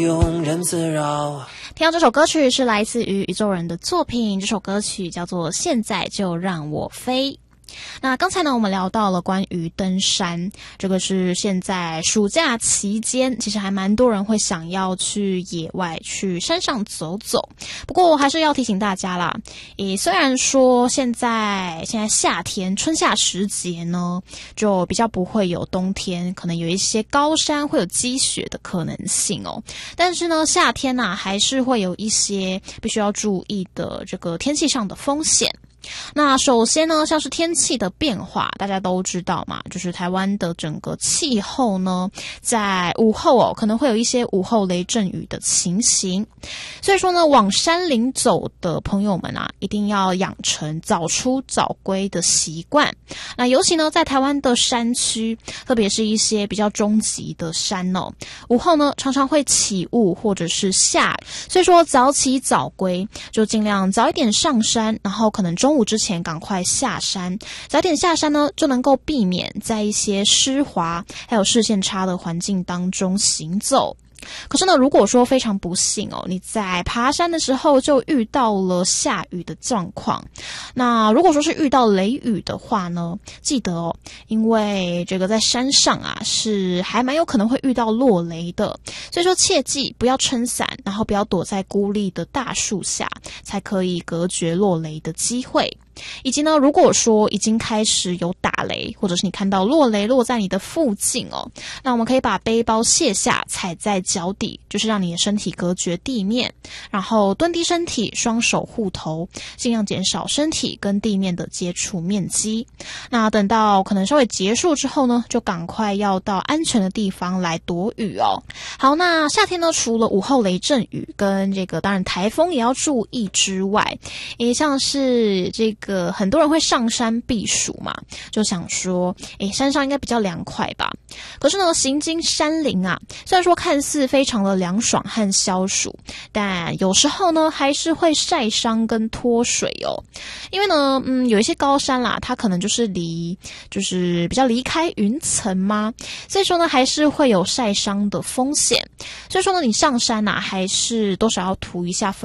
庸人自扰。 听到这首歌曲是来自于宇宙人的作品，这首歌曲叫做《现在就让我飞》。那刚才呢，我们聊到了关于登山，这个是现在暑假期间，其实还蛮多人会想要去野外去山上走走。不过我还是要提醒大家啦，虽然说现在夏天春夏时节呢，就比较不会有冬天，可能有一些高山会有积雪的可能性哦。但是呢，夏天啊，还是会有一些必须要注意的这个天气上的风险。那首先呢，像是天气的变化，大家都知道嘛，就是台湾的整个气候呢，在午后可能会有一些午后雷阵雨的情形。所以说呢，往山林走的朋友们啊，一定要养成早出早归的习惯。那尤其呢，在台湾的山区，特别是一些比较中级的山哦，午后呢常常会起雾或者是下雨，所以说早起早归，就尽量早一点上山，然后可能中午之前赶快下山，早点下山呢，就能够避免在一些湿滑还有视线差的环境当中行走。可是呢，如果说非常不幸你在爬山的时候就遇到了下雨的状况，那如果说是遇到雷雨的话呢，记得因为这个在山上啊是还蛮有可能会遇到落雷的，所以说切记不要撑伞，然后不要躲在孤立的大树下，才可以隔绝落雷的机会。以及呢，如果说已经开始有打雷，或者是你看到落雷落在你的附近那我们可以把背包卸下，踩在脚底，就是让你的身体隔绝地面，然后蹲低身体，双手护头，尽量减少身体跟地面的接触面积。那等到可能稍微结束之后呢，就赶快要到安全的地方来躲雨好，那夏天呢，除了午后雷阵雨跟这个当然台风也要注意之外，也像是这个很多人会上山避暑嘛，就想说山上应该比较凉快吧。可是呢，行经山林啊，虽然说看似非常的凉爽和消暑，但有时候呢还是会晒伤跟脱水因为呢有一些高山啦，它可能就是比较离开云层嘛，所以说呢还是会有晒伤的风险。所以说呢，你上山还是多少要涂一下